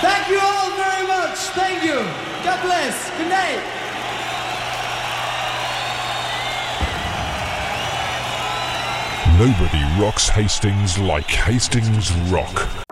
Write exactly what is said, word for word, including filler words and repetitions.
Thank you all very much. Thank you. God bless. Good night. Nobody rocks Hastings like Hastings Rock.